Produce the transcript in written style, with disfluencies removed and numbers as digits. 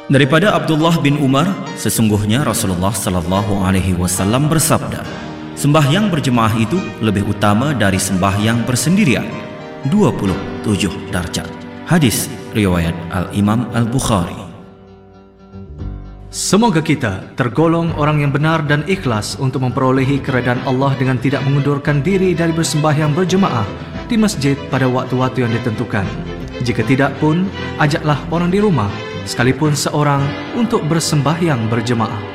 Daripada Abdullah bin Umar, sesungguhnya Rasulullah sallallahu alaihi wasallam bersabda, sembahyang berjemaah itu lebih utama dari sembahyang bersendirian, 27 darjat. Hadis riwayat Al-Imam Al-Bukhari. Semoga kita tergolong orang yang benar dan ikhlas untuk memperolehi keredaan Allah dengan tidak mengundurkan diri dari bersembahyang berjemaah di masjid pada waktu-waktu yang ditentukan. Jika tidak pun, ajaklah orang di rumah, sekalipun seorang, untuk bersembahyang berjemaah.